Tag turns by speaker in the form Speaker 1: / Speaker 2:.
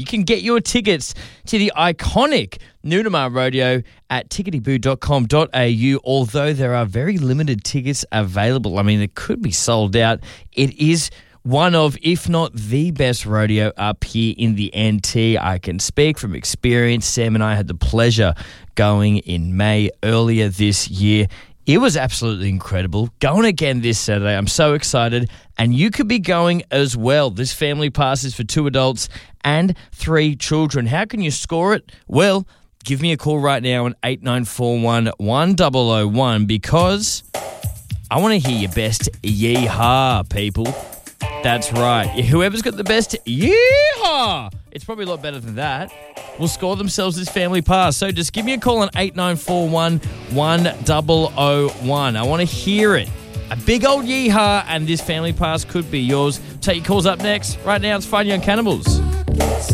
Speaker 1: You can get your tickets to the iconic Noonamar Rodeo at ticketyboo.com.au, although there are very limited tickets available. I mean, it could be sold out. It is one of, if not the best rodeo up here in the NT. I can speak from experience. Sam and I had the pleasure going in May earlier this year. It was absolutely incredible. Going again this Saturday. I'm so excited. And you could be going as well. This family pass is for 2 adults and 3 children. How can you score it? Well, give me a call right now on 8941 1001 because I want to hear your best yeehaw, people. That's right. Whoever's got the best yeehaw, it's probably a lot better than that, will score themselves this family pass. So just give me a call on 8941 1001. I want to hear it. A big old yeehaw, and this family pass could be yours. Take your calls up next. Right now, it's Fine Young Cannibals.